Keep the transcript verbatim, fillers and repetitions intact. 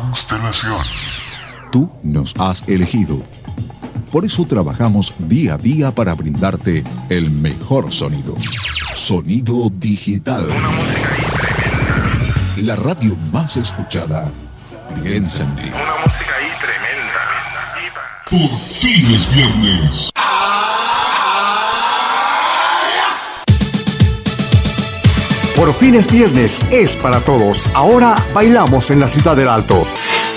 Constelación. Tú nos has elegido. Por eso trabajamos día a día para brindarte el mejor sonido. Sonido digital. Una música ahí tremenda. La radio más escuchada. Piensa en ti. Una música ahí tremenda. Por fin es viernes. Por fin es viernes, es para todos. Ahora bailamos en la Ciudad del Alto.